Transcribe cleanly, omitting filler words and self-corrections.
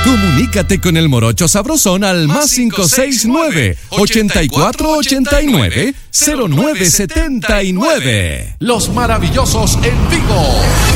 Comunícate con el Morocho Sabrosón al más 569-8489-0979. Los Maravillosos en vivo.